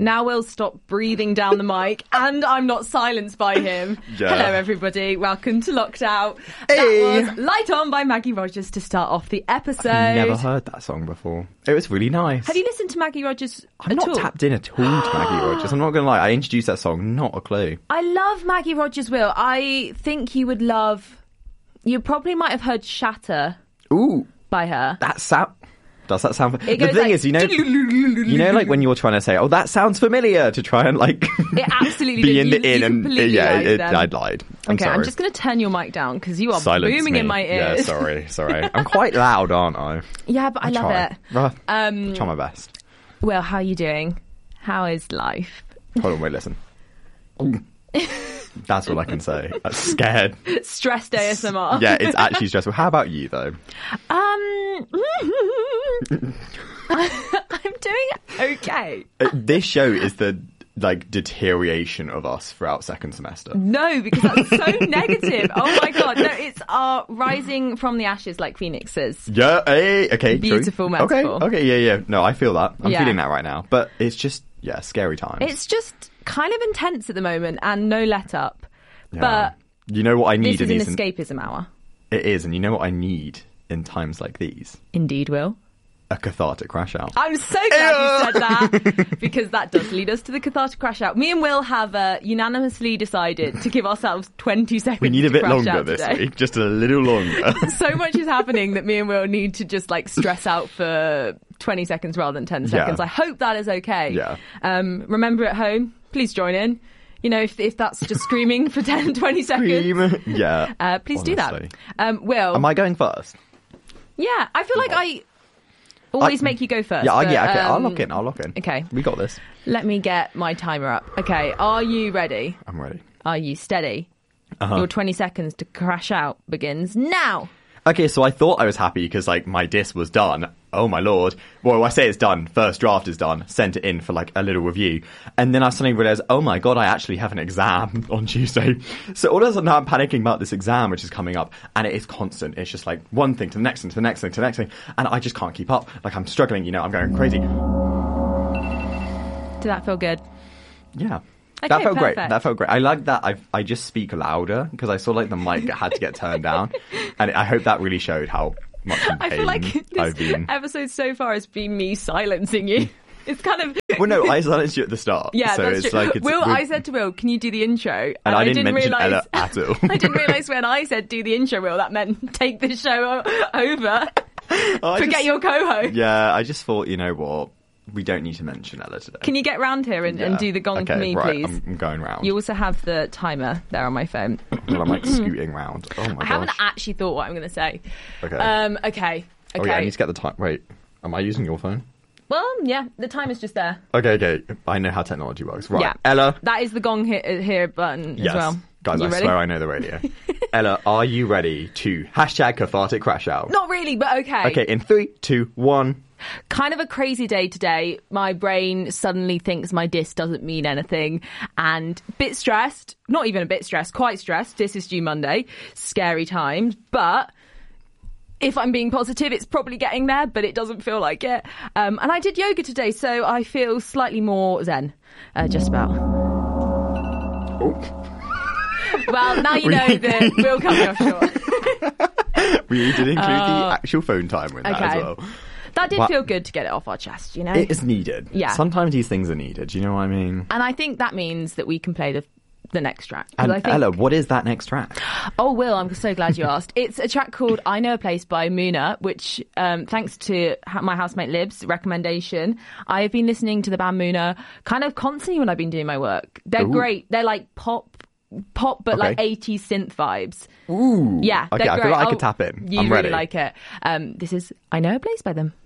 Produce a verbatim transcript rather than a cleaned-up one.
Now Will stop breathing down the mic, and I'm not silenced by him. Yeah. Hello, everybody. Welcome to Locked Out. Hey. That was Light On by Maggie Rogers to start off the episode. I've never heard that song before. It was really nice. Have you listened to Maggie Rogers I'm at not all? tapped in at all to Maggie Rogers. I'm not going to lie. I introduced that song, not a clue. I love Maggie Rogers, Will. I think you would love... You probably might have heard Shatter Ooh, by her. that sound... Does that sound... It the goes thing like- is, you know... You know, like when you're trying to say, oh, that sounds familiar, to try and, like... It absolutely be does. in You- the in you and... completely Yeah, lied it, then. I lied. I'm Okay, sorry. I'm just going to turn your mic down because you are Silence booming me. in my ears. Yeah, sorry, sorry. I'm quite loud, aren't I? Yeah, but I, love try. it. Right. Um, Try my best. Well, how are you doing? How is life? Hold on, wait, listen. That's all I can say. I'm scared. Stressed A S M R. Yeah, it's actually stressful. How about you, though? Um, I'm doing okay. Uh, This show is the, like, deterioration of us throughout second semester. No, because that's so negative. Oh my god, no, it's our rising from the ashes like phoenixes. Yeah, hey, okay, true. Beautiful metaphor. Okay, okay, yeah, yeah. No, I feel that. I'm Yeah. feeling that right now. But it's just, yeah, scary times. It's just kind of intense at the moment and no let up. Yeah. But you know what I need this is in an these... escapism hour. It is, and you know what I need in times like these? Indeed, Will. A cathartic crash out. I'm so glad you said that because that does lead us to the cathartic crash out. Me and Will have uh, unanimously decided to give ourselves twenty seconds. We need a to bit crash longer out this today. week, just a little longer. So much is happening that me and Will need to just like stress out for twenty seconds rather than ten seconds. Yeah. I hope that is okay. Yeah. Um, remember at home, please join in. You know, if if that's just screaming for ten, twenty seconds, Scream. Yeah. uh, please honestly. do that. Um, Will, Am I going first? yeah, I feel like I always I- make you go first. Yeah, I- but, yeah, okay. I'll um, lock in. I'll lock in. okay. We got this. Let me get my timer up. Okay, are you ready? I'm ready. Are you steady? Uh-huh. Your twenty seconds to crash out begins now. Okay, so I thought I was happy because, like, my diss was done. Oh, my lord. Well, I say it's done. First draft is done. Sent it in for, like, a little review. And then I suddenly realised, oh, my God, I actually have an exam on Tuesday. So all of a sudden now I'm panicking about this exam, which is coming up. And it is constant. It's just, like, one thing to the next thing to the next thing to the next thing. And I just can't keep up. Like, I'm struggling, you know, I'm going crazy. Did that feel good? Yeah. Okay, that felt great. perfect. That felt great. I like that I I just speak louder because I saw like the mic had to get turned down, and I hope that really showed how much in I pain feel like I've this been. episode so far has been me silencing you. It's kind of... Well, no, I silenced you at the start. Yeah, so that's it's true. like it's, Will, we're- I said to Will, can you do the intro? And, and I didn't, mention realise, Ella at all. I didn't realise when I said do the intro, Will, that meant take this show o- over. I Forget just- your co-host. Yeah, I just thought, you know what, we don't need to mention Ella today. Can you get round here and, and Yeah. do the gong okay, for me, right, please? I'm, I'm going round. You also have the timer there on my phone. Well, I'm like scooting round. Oh my I haven't gosh. actually thought what I'm going to say. Okay. Um, okay. Okay. Oh yeah, I need to get the time. Wait, am I using your phone? Well, yeah, the timer's just there. Okay, okay. I know how technology works. Right, Yeah. Ella. That is the gong here, here button Yes. as well. Guys, You I ready? swear I know the radio. Ella, are you ready to hashtag cathartic crash out? Not really, but okay. Okay, in three, two, one. Kind of a crazy day today. My brain suddenly thinks my diss doesn't mean anything and bit stressed. Not even a bit stressed, quite stressed. This is due Monday. Scary times. But if I'm being positive, it's probably getting there, but it doesn't feel like it. Um, and I did yoga today, so I feel slightly more zen. Uh, just about. Oh. Well, now you know that we'll cut me off short. We did include Uh, the actual phone timer in that okay. as well. That did Well- feel good to get it off our chest, you know? It is needed. Yeah. Sometimes these things are needed. You know what I mean? And I think that means that we can play the the next track. 'Cause And I think, Ella, what is that next track? oh, Will, I'm so glad you asked. It's a track called I Know a Place by Muna, which, um, thanks to ha- my housemate Lib's recommendation, I've been listening to the band Muna kind of constantly when I've been doing my work. They're Ooh. great. They're like pop, pop, but Okay. like eighties synth vibes. Ooh. Yeah, Okay, they're I great. feel like I Oh, could tap in. You I'm really ready. like it. Um, this is I Know a Place by them.